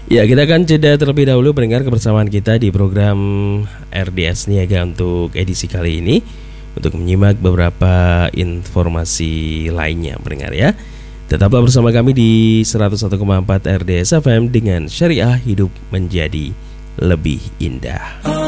Ya, kita akan jeda terlebih dahulu mendengar kebersamaan kita di program RDS Niaga untuk edisi kali ini, untuk menyimak beberapa informasi lainnya mendengar ya. Tetaplah bersama kami di 101,4 RDS FM dengan Syariah Hidup Menjadi Lebih Indah.